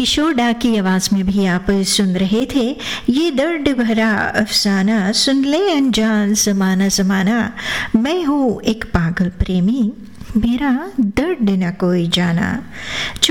किशोर डा की आवाज़ में भी आप सुन रहे थे ये दर्द भरा अफसाना, सुन ले अनजान ज़माना ज़माना, मैं हूँ एक पागल प्रेमी, मेरा दर्द न कोई जाना।